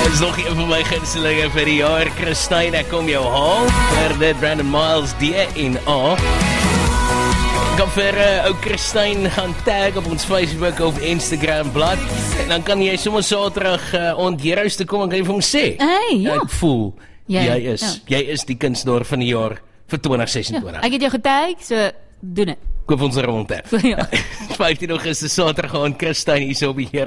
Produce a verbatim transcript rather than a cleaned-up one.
Is nog een van my gunstelinge vir die jaar. Christine, ek kom jou haal. Vir dit Brandon Miles D en A. Ek kan vir uh, ou Christine gaan tag op ons Facebook of Instagram blad. En dan kan jy sommer saterdag uh, ont Heroes te kom en kan jy vir hom sê. Hey, ja. Ek voel, jy, Jy, jy is, ja. jy is die kunstenaar van die jaar vir twintig sesentwintig. Ja, ek het jou getag, so doen het. Koop ons 'n rondte. Ja. vyftien Augustus Saterdag aan Christine hier so op die